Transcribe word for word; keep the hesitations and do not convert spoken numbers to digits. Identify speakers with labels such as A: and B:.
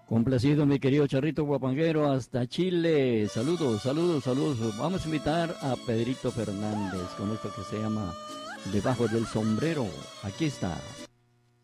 A: Complacido, mi querido Charrito Guapanguero, hasta Chile. Saludos, saludos, saludos. Vamos a invitar a Pedrito Fernández con esto que se llama Debajo del Sombrero. Aquí está.